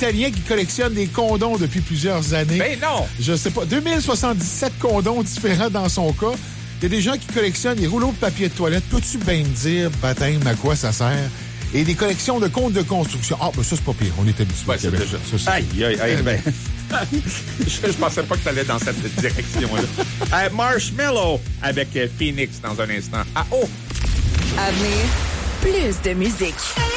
Italien qui collectionne des condoms depuis plusieurs années. Ben non! Je sais pas. 2077 condoms différents dans son cas. Il y a des gens qui collectionnent des rouleaux de papier de toilette. Peux-tu bien me dire, baptême, à quoi ça sert? Et des collections de comptes de construction. Ah, ben ça, c'est pas pire. On est habitué. Ouais, c'est déjà. Aïe, ben... je pensais pas que tu allais dans cette direction-là. Marshmello avec Phoenix dans un instant. Ah, oh! À venir, plus de musique.